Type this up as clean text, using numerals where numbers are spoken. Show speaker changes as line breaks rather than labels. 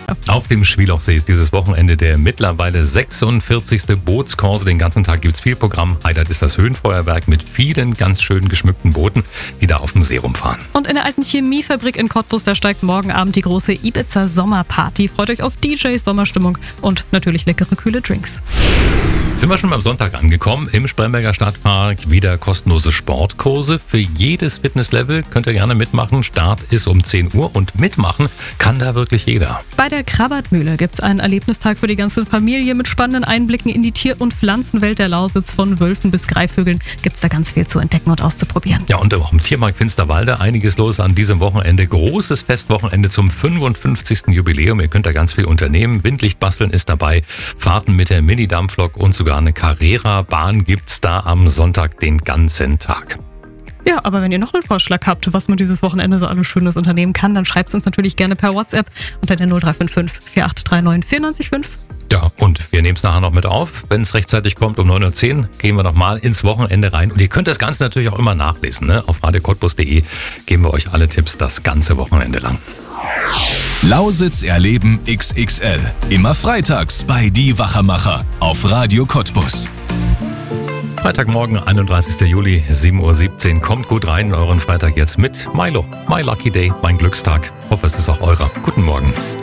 Sache.
Auf dem Schwielochsee ist dieses Wochenende der mittlerweile 46. Bootskorso. Den ganzen Tag gibt's viel Programm. Highlight ist das Höhenfeuerwerk mit vielen ganz schön geschmückten Booten, die da auf dem See rumfahren.
Und in der alten Chemiefabrik in Cottbus, da steigt morgen Abend die große Ibiza Sommerparty. Freut euch auf DJs, Sommerstimmung und natürlich leckere, kühle Drinks.
Sind wir schon beim Sonntag angekommen. Im Spremberger Stadtpark wieder kostenlose Sportkurse. Für jedes Fitnesslevel könnt ihr gerne mitmachen. Start ist um 10 Uhr und mitmachen kann da wirklich jeder.
Bei der Krabbertmühle gibt's einen Erlebnistag für die ganze Familie mit spannenden Einblicken in die Tier- und Pflanzenwelt der Lausitz. Von Wölfen bis Greifvögeln gibt's da ganz viel zu entdecken und auszuprobieren.
Ja, und auch im Tierpark Finsterwalde einiges los an diesem Wochenende. Großes Festwochenende zum 55. Jubiläum. Ihr könnt da ganz viel unternehmen. Windlichtbasteln ist dabei, Fahrten mit der Mini-Dampflok und sogar eine Carrera-Bahn gibt's da am Sonntag den ganzen Tag.
Ja, aber wenn ihr noch einen Vorschlag habt, was man dieses Wochenende so alles Schönes unternehmen kann, dann schreibt es uns natürlich gerne per WhatsApp unter der 0355 4839 94,5.
Ja, und wir nehmen es nachher noch mit auf. Wenn es rechtzeitig kommt, um 9.10 Uhr, gehen wir nochmal ins Wochenende rein. Und ihr könnt das Ganze natürlich auch immer nachlesen. Ne? Auf radiocottbus.de geben wir euch alle Tipps das ganze Wochenende lang.
Lausitz erleben XXL. Immer freitags bei Die Wachermacher auf Radio Cottbus.
Freitagmorgen, 31. Juli, 7.17 Uhr. Kommt gut rein in euren Freitag jetzt mit Milo. My Lucky Day, mein Glückstag. Hoffe, es ist auch eurer. Guten Morgen.